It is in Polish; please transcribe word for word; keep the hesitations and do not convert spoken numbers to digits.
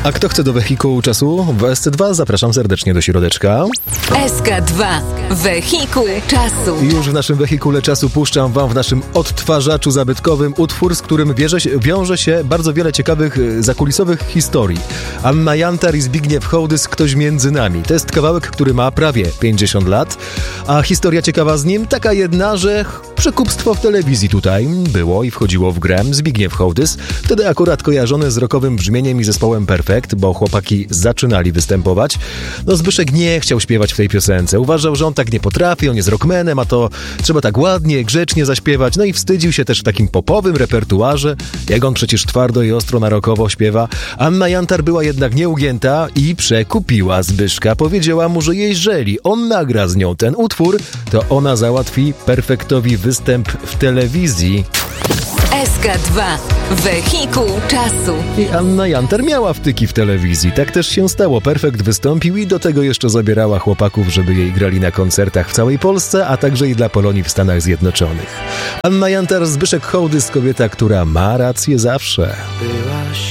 A kto chce do wehikułu czasu w S C dwa, zapraszam serdecznie do środeczka. S K dwa. Wehikuł czasu. I już w naszym wehikule czasu puszczam wam w naszym odtwarzaczu zabytkowym utwór, z którym wieże się, wiąże się bardzo wiele ciekawych zakulisowych historii. Anna Jantar i Zbigniew Hołdys, Ktoś między nami. To jest kawałek, który ma prawie pięćdziesiąt lat, a historia ciekawa z nim taka jedna, że przekupstwo w telewizji tutaj było i wchodziło w grę. Zbigniew Hołdys, wtedy akurat kojarzony z rockowym brzmieniem i zespołem Perfekt, bo chłopaki zaczynali występować. No Zbyszek nie chciał śpiewać w tej piosence. Uważał, że on tak nie potrafi, on jest rockmanem, a to trzeba tak ładnie, grzecznie zaśpiewać. No i wstydził się też w takim popowym repertuarze, jak on przecież twardo i ostro na rockowo śpiewa. Anna Jantar była jednak nieugięta i przekupiła Zbyszka. Powiedziała mu, że jeżeli on nagra z nią ten utwór, to ona załatwi Perfektowi występ w telewizji. S K dwa. Wehikuł czasu. I Anna Jantar miała wtyki w telewizji. Tak też się stało. Perfekt wystąpił i do tego jeszcze zabierała chłopaków, żeby jej grali na koncertach w całej Polsce, a także i dla Polonii w Stanach Zjednoczonych. Anna Jantar, Zbyszek Hołdys, kobieta, która ma rację zawsze. Byłaś